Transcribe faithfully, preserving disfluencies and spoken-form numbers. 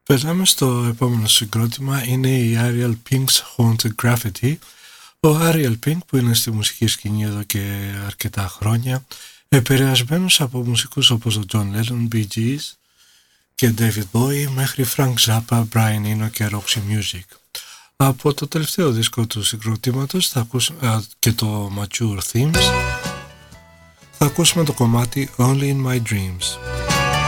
Περνάμε στο επόμενο συγκρότημα, είναι η Ariel Pink's Haunted Graffiti. Ο Ariel Pink, που είναι στη μουσική σκηνή εδώ και αρκετά χρόνια, επηρεασμένος από μουσικούς όπως ο John Lennon, Bee Gees και David Bowie μέχρι Frank Zappa, Brian Eno και Roxy Music. Από το τελευταίο δίσκο του συγκροτήματος θα ακούσουμε, και το Mature Themes, θα ακούσουμε το κομμάτι Only in My Dreams.